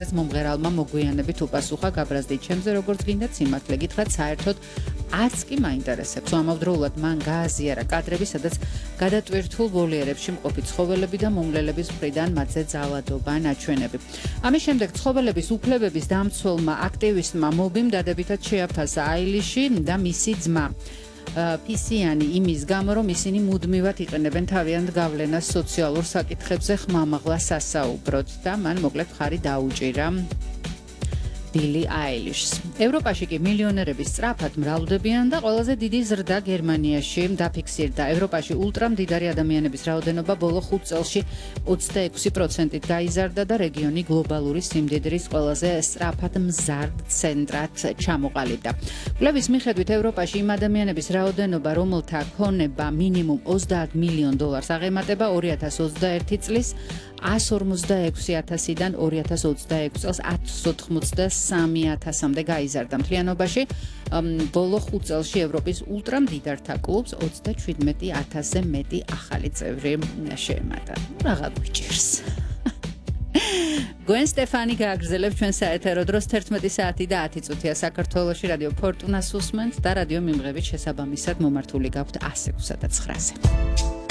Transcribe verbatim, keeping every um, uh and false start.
მომღერალმა მოგვიანებით უპასუხა გაბრაზდით ჩემზე როგორც გინდა სიმართლე გითხრათ საერთოდ არც კი მაინტერესებს. ამავდროულად მან გააზიარა კადრები, სადაც გადატვირთულ ვოლიერებში მყოფი ცხოველები და მომლელების მხრიდან მათზე ძალადობა ნაჩვენები. ამის შემდეგ ცხოველების უფლებების დამცველმა აქტივისტმა მობიმ დადებითად შეაფასა აილიში და მისი ძმა. ფისიანი იმის გამო, რომ ისინი მუდმივად იყენებენ თავიანთ გავლენას სოციალურ საკითხებზე ხმამაღლა სასაუბროდ და მან მოკლედ მხარი დაუჭირა ბილი აილიშს. ევროპაში კი მილიონერები სწრაფად მრავლდებიან და ყველაზე დიდი ზრდა გერმანიაში დაფიქსირდა. ევროპაში ულტრამდიდარი ადამიანების რაოდენობა ბოლო ხუთ წელში ოცდაექვსი პროცენტით გაიზარდა და რეგიონი გლობალური სიმდიდრის ყველაზე სწრაფად მზარდ ცენტრად ჩამოყალიბდა. კვლევის მიხედვით ევროპაში იმ ადამიანების რაოდენობა, რომელთა ქონება მინიმუმ ოცდაათ მილიონ დოლარს აღემატება ორი ათას ოცდაერთი წლის ას ორმოცდაექვსი ათასიდან ორი ათას ოცდაექვსი წელს ათს ოცდასამი ათასამდე გაიზარდა. მთლიანობაში ბოლო ხუთ წელში ევროპის ულტრამდიდართა კლუბს ოცდაჩვიდმეტი ათასზე მეტი ახალი წევრი შეემატა. რაღა გვიჭირს. გვენ სტეფანი გააგრძელებს ჩვენ საეთერო დროს თერთმეტი საათი და ათი წუთია საქართველოში რადიო ფორტუნას უსმენთ და რადიო მიმღებით შესაბამისად მომართული გაქვთ ასექვსა და ცხრაზე.